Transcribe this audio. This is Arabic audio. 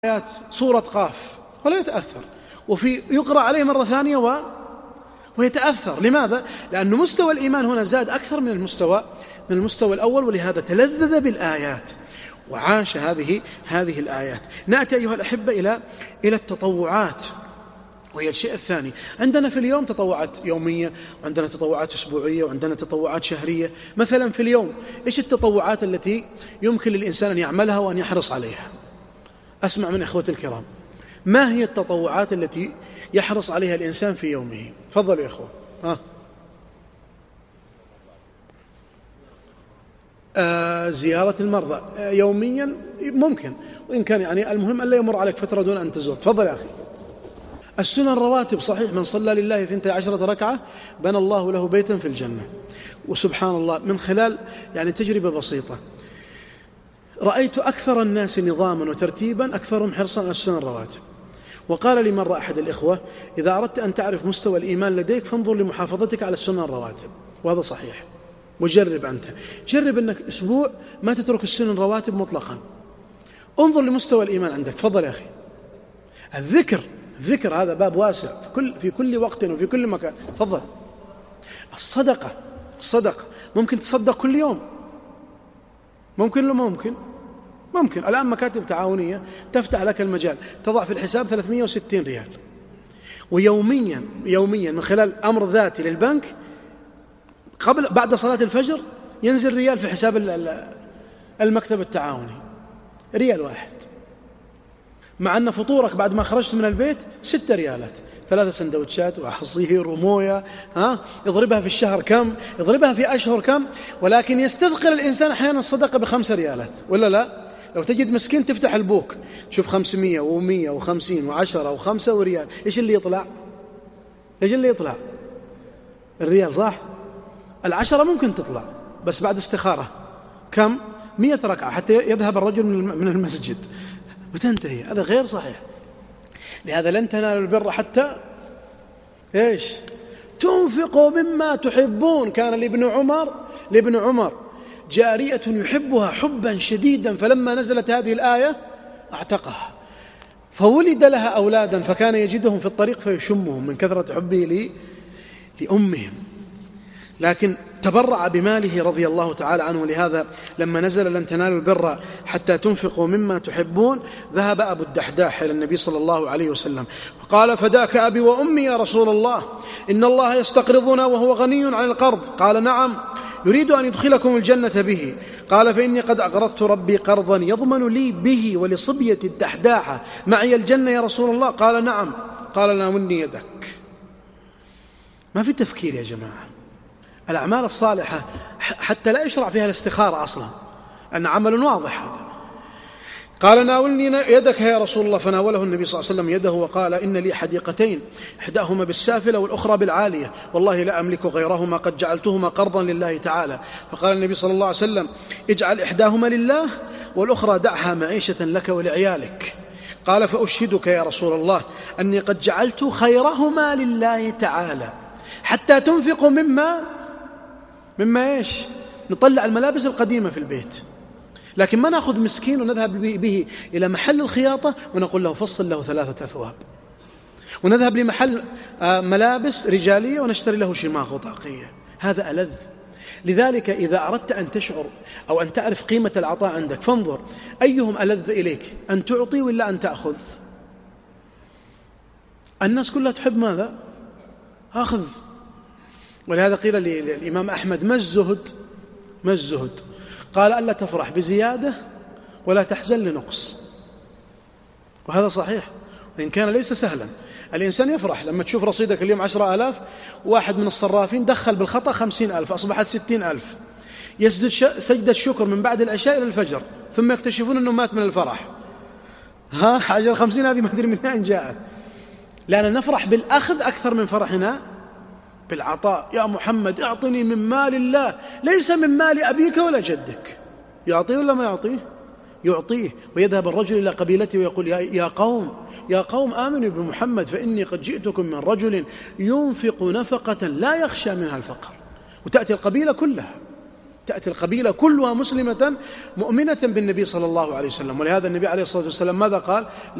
آيات سورة قاف ولا يتأثر، وفي يقرأ عليه مرة ثانية ويتأثر. لماذا؟ لأن مستوى الإيمان هنا زاد أكثر من المستوى الأول، ولهذا تلذذ بالآيات وعاش هذه الآيات. نأتي أيها الأحبة إلى التطوعات، وهي الشيء الثاني. عندنا في اليوم تطوعات يومية، وعندنا تطوعات أسبوعية، وعندنا تطوعات شهرية. مثلا في اليوم إيش التطوعات التي يمكن للإنسان أن يعملها وأن يحرص عليها؟ أسمع من إخوتي الكرام، ما هي التطوعات التي يحرص عليها الإنسان في يومه؟ تفضلوا يا إخوة. زيارة المرضى يوميا ممكن، وإن كان يعني المهم ألا يمر عليك فترة دون أن تزور. تفضل يا أخي. السنن الرواتب صحيح، من صلى لله 12 ركعة بنى الله له بيتا في الجنة. وسبحان الله، من خلال يعني تجربة بسيطة رأيت أكثر الناس نظاما وترتيبا أكثرهم حرصا على السنن الرواتب. وقال لي مرة أحد الإخوة: إذا أردت أن تعرف مستوى الإيمان لديك فانظر لمحافظتك على السنن الرواتب. وهذا صحيح. وجرب أنت، جرب أنك أسبوع ما تترك السنن الرواتب مطلقا، انظر لمستوى الإيمان عندك. تفضل يا أخي. الذكر هذا باب واسع في كل وقت وفي كل مكان. تفضل. الصدقة ممكن تصدق كل يوم، ممكن ولا ممكن. الآن مكاتب تعاونية تفتح لك المجال، تضع في الحساب 360 ريال، ويوميا من خلال أمر ذاتي للبنك بعد صلاة الفجر ينزل ريال في حساب المكتب التعاوني، ريال واحد. مع أن فطورك بعد ما خرجت من البيت 6 ريالات، 3 سندوتشات وعصير وموية. اضربها في الشهر كم، اضربها في أشهر كم. ولكن يستثقل الإنسان أحيانا الصدقة ب5 ريالات ولا لا؟ لو تجد مسكين تفتح البوك تشوف 500 و100 و50 و10 و5 وريال، إيش اللي يطلع؟ الريال، صح؟ 10 ممكن تطلع بس بعد استخارة. كم؟ 100 ركعة حتى يذهب الرجل من المسجد وتنتهي. هذا غير صحيح. لهذا لن تنالوا البر حتى إيش؟ تنفقوا مما تحبون. كان لابن عمر جارية يحبها حبا شديدا، فلما نزلت هذه الآية اعتقها، فولد لها أولادا فكان يجدهم في الطريق فيشمهم من كثرة حبه لأمهم، لكن تبرع بماله رضي الله تعالى عنه. لهذا لما نزل لن تنالوا البر حتى تنفقوا مما تحبون، ذهب أبو الدحداح إلى النبي صلى الله عليه وسلم وقال: فداك أبي وأمي يا رسول الله، إن الله يستقرضنا وهو غني عن القرض. قال: نعم، يريد أن يدخلكم الجنة به. قال: فإني قد أقرضت ربي قرضا يضمن لي به ولصبية الدحداحة معي الجنة يا رسول الله. قال: نعم. قال: ناولني يدك. ما في تفكير يا جماعة. الأعمال الصالحة حتى لا يشرع فيها الاستخارة أصلا، أن عمل واضح هذا. قال: ناولني يدك يا رسول الله. فناوله النبي صلى الله عليه وسلم يده وقال: إن لي حديقتين، إحداهما بالسافلة والأخرى بالعالية، والله لا أملك غيرهما، قد جعلتهما قرضا لله تعالى. فقال النبي صلى الله عليه وسلم: اجعل إحداهما لله والأخرى دعها معيشة لك ولعيالك. قال: فأشهدك يا رسول الله أني قد جعلت خيرهما لله تعالى، حتى تنفقوا مما إيش؟ نطلع الملابس القديمة في البيت، لكن ما نأخذ مسكين ونذهب به إلى محل الخياطة ونقول له فصل له 3 أثواب، ونذهب لمحل ملابس رجالية ونشتري له شماغ وطاقية. هذا ألذ. لذلك إذا أردت أن تشعر أو أن تعرف قيمة العطاء عندك فانظر أيهم ألذ إليك، أن تعطي ولا أن تأخذ؟ الناس كلها تحب ماذا؟ أخذ. ولهذا قيل للإمام أحمد: ما الزهد؟ قال: ألا تفرح بزيادة ولا تحزن لنقص. وهذا صحيح، وإن كان ليس سهلا. الإنسان يفرح لما تشوف رصيدك اليوم 10,000، واحد من الصرافين دخل بالخطأ 50,000 أصبحت 60,000، يسجد سجدة الشكر من بعد العشاء إلى الفجر، ثم يكتشفون أنه مات من الفرح. حاجة 50 هذه ما أدري من أين جاءت. لأننا نفرح بالأخذ أكثر من فرحنا بالعطاء. يا محمد اعطني من مال الله، ليس من مال أبيك ولا جدك. يعطيه ولا ما يعطيه. ويذهب الرجل إلى قبيلته ويقول: يا قوم آمنوا بمحمد، فإني قد جئتكم من رجل ينفق نفقة لا يخشى منها الفقر. وتأتي القبيلة كلها تأتي القبيلة كلها مسلمة مؤمنة بالنبي صلى الله عليه وسلم. ولهذا النبي عليه الصلاة والسلام ماذا قال؟